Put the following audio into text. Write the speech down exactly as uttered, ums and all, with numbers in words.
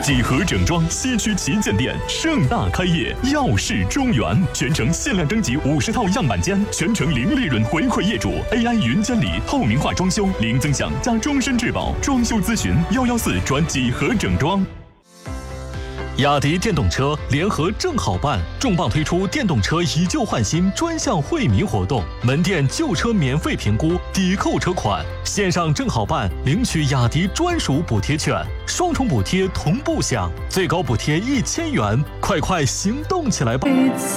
几何整装西区旗舰店盛大开业，耀世中原，全程限量征集五十套样板间，全程零利润回馈业主 ，A I 云监理，透明化装修，零增享加终身质保，装修咨询幺幺四转几何整装。雅迪电动车联合正好办重磅推出电动车以旧换新专项惠民活动，门店旧车免费评估，抵扣车款，线上正好办领取雅迪专属补贴券，双重补贴同步享，最高补贴一千元，快快行动起来吧！